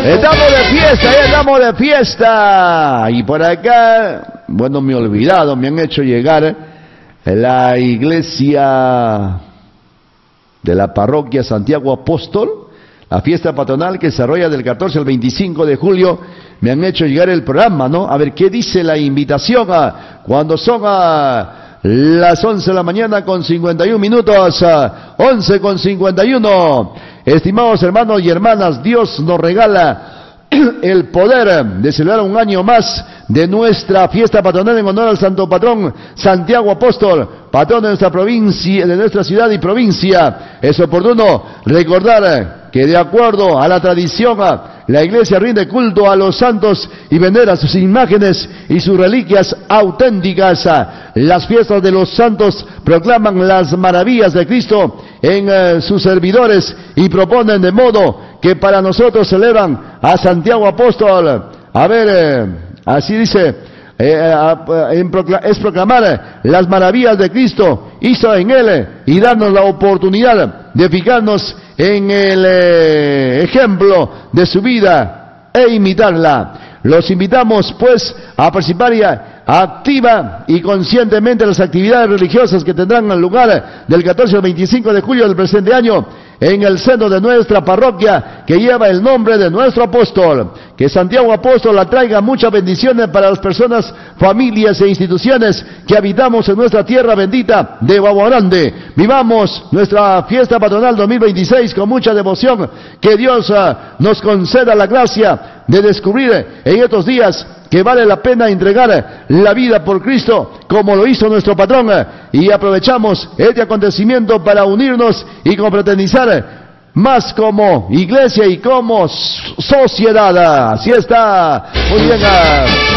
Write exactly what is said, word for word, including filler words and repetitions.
Estamos de fiesta, ya estamos de fiesta. Y por acá, bueno, me he olvidado, me han hecho llegar la iglesia de la parroquia Santiago Apóstol, la fiesta patronal que se desarrolla del catorce al veinticinco de julio. Me han hecho llegar el programa, ¿no? A ver, ¿qué dice la invitación? A, cuando son a las once de la mañana con cincuenta y un minutos, a once con cincuenta y uno. Estimados hermanos y hermanas, Dios nos regala el poder de celebrar un año más de nuestra fiesta patronal en honor al santo patrón Santiago Apóstol, patrón de nuestra provincia, de nuestra ciudad y provincia. Es oportuno recordar que de acuerdo a la tradición, la iglesia rinde culto a los santos y venera sus imágenes y sus reliquias auténticas. Las fiestas de los santos proclaman las maravillas de Cristo en uh, sus servidores y proponen de modo que para nosotros celebran a Santiago Apóstol. A ver, eh, así dice, eh, en procla- es proclamar las maravillas de Cristo, hizo en Él, y darnos la oportunidad de fijarnos en el eh, ejemplo de su vida e imitarla. Los invitamos pues a participar y a, activa y conscientemente en las actividades religiosas que tendrán lugar del catorce al veinticinco de julio del presente año en el seno de nuestra parroquia que lleva el nombre de nuestro apóstol. Que Santiago Apóstol atraiga muchas bendiciones para las personas, familias e instituciones que habitamos en nuestra tierra bendita de Baguarande. Vivamos nuestra fiesta patronal dos mil veintiséis con mucha devoción. Que Dios uh, nos conceda la gracia de descubrir en estos días que vale la pena entregar la vida por Cristo como lo hizo nuestro patrón, y aprovechamos este acontecimiento para unirnos y confraternizar más como iglesia y como sociedad. Así está. Muy bien.